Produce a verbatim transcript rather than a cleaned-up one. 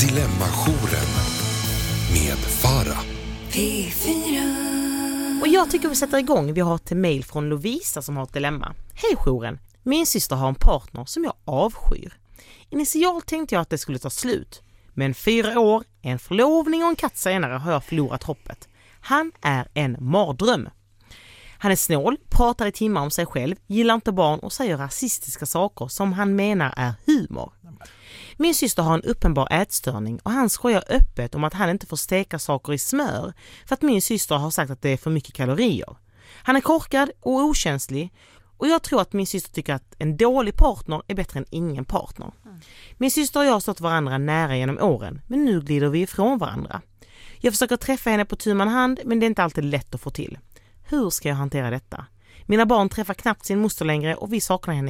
Dilemmajouren med Farah. P fyra. Och jag tycker vi sätter igång. Vi har ett mejl från Lovisa som har ett dilemma. Hej jouren, min syster har en partner som jag avskyr. Initialt tänkte jag att det skulle ta slut. Men fyra år, en förlovning och en katt senare har jag förlorat hoppet. Han är en mardröm. Han är snål, pratar i timmar om sig själv, gillar inte barn och säger rasistiska saker som han menar är humor. Min syster har en uppenbar ätstörning och han skojar öppet om att han inte får steka saker i smör för att min syster har sagt att det är för mycket kalorier. Han är korkad och okänslig och jag tror att min syster tycker att en dålig partner är bättre än ingen partner. Min syster och jag har stått varandra nära genom åren, men nu glider vi ifrån varandra. Jag försöker träffa henne på tu man hand, men det är inte alltid lätt att få till. Hur ska jag hantera detta? Mina barn träffar knappt sin moster längre och vi saknar henne